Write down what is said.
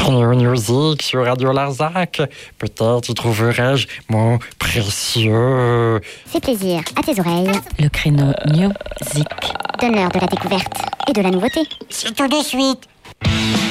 Créneau Musique sur Radio Larzac. Peut-être y trouverai-je mon précieux. Fais plaisir à tes oreilles. Le Créneau Musique. Donne-leur de la découverte et de la nouveauté. C'est tout de suite.